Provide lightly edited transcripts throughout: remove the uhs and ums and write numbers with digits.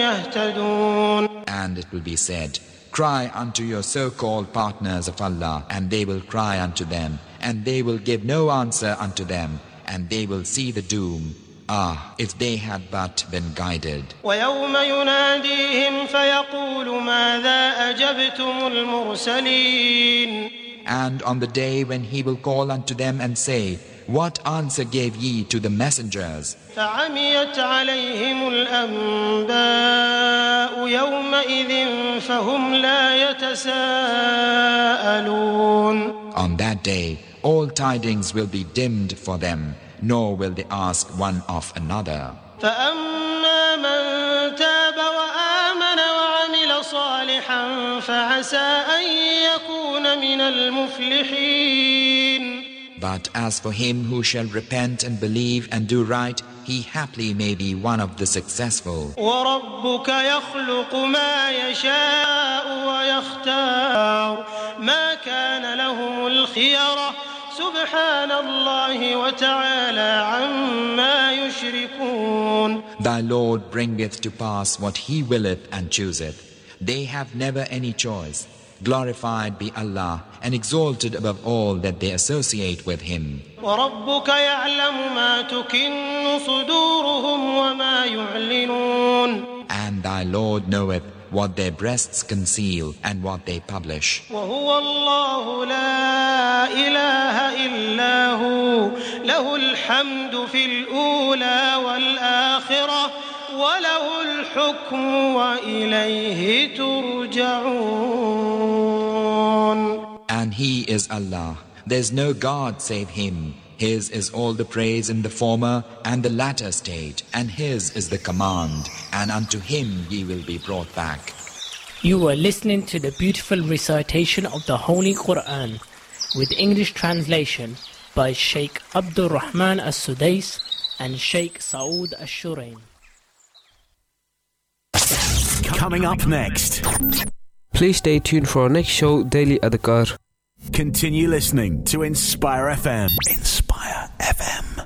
يهتدون. And it will be said, cry unto your so-called partners of Allah, and they will cry unto them, and they will give no answer unto them, and they will see the doom. Ah, if they had but been guided. ويوم يناديهم فيقول ماذا أجبتم المرسلين. And on the day when he will call unto them and say, what answer gave ye to the messengers? فعميت عليهم الأنباء يومئذ فهم لا يتساءلون. On that day, all tidings will be dimmed for them, nor will they ask one of another. فأما من تاب وآمن وعمل صالحا فعسى أن يكون من المفلحين. But as for him who shall repent and believe and do right, he haply may be one of the successful. وَرَبُّكَ يَخْلُقُ مَا يَشَاءُ وَيَخْتَارُ مَا كَانَ لَهُمُ الْخِيَرَةُ سُبْحَانَ اللَّهِ وَتَعَالَى عَمَّا يُشْرِكُونَ. Thy Lord bringeth to pass what he willeth and chooseth. They have never any choice. Glorified be Allah and exalted above all that they associate with him. وَرَبُّكَ يَعْلَمُ مَا تُكِنُّ صُدُورُهُمْ وَمَا يُعْلِنُونَ. And thy Lord knoweth what their breasts conceal and what they publish. وَهُوَ اللَّهُ لَا إِلَهَ إِلَّا هُوَ لَهُ الْحَمْدُ فِي الْأُولَى وَالْآخِرَةِ وَلَهُ الْحُكْمُ وَإِلَيْهِ تُرْجَعُونَ. And he is Allah. There is no God save him. His is all the praise in the former and the latter state, and his is the command, and unto him ye will be brought back. You are listening to the beautiful recitation of the Holy Quran with English translation by Sheikh Abdul Rahman As-Sudais and Sheikh Saud Ash-Shurain. Coming up next. Please stay tuned for our next show, Daily Adhkar. Continue listening to Inspire FM. Inspire FM.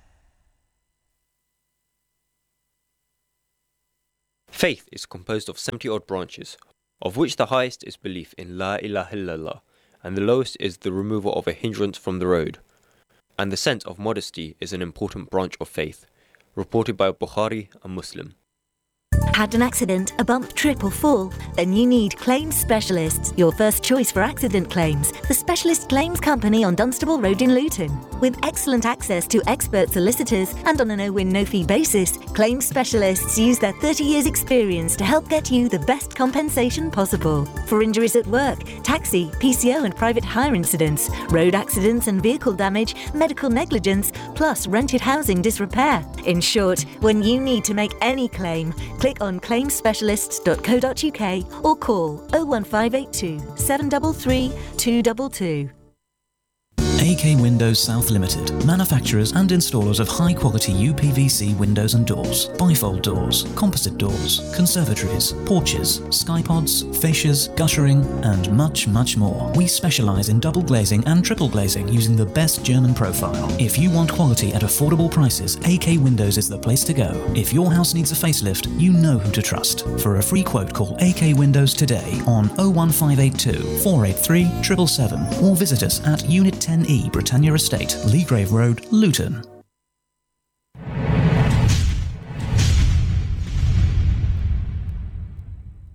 Faith is composed of 70-odd branches, of which the highest is belief in La ilaha illallah, and the lowest is the removal of a hindrance from the road. And the sense of modesty is an important branch of faith, reported by Bukhari and Muslim. Had an accident, a bump, trip or fall? Then you need Claims Specialists, your first choice for accident claims. The specialist claims company on Dunstable Road in Luton. With excellent access to expert solicitors and on a no-win, no-fee basis, Claims Specialists use their 30 years experience to help get you the best compensation possible. For injuries at work, taxi, PCO and private hire incidents, road accidents and vehicle damage, medical negligence, plus rented housing disrepair. In short, when you need to make any claim, click on claimspecialists.co.uk or call 01582 733 222. AK Windows South Limited, manufacturers and installers of high-quality UPVC windows and doors, bifold doors, composite doors, conservatories, porches, skypods, fascias, guttering, and much, much more. We specialize in double glazing and triple glazing using the best German profile. If you want quality at affordable prices, AK Windows is the place to go. If your house needs a facelift, you know who to trust. For a free quote, call AK Windows today on 01582 483 777 or visit us at Unit 10E Britannia Estate, Leagrave Road, Luton.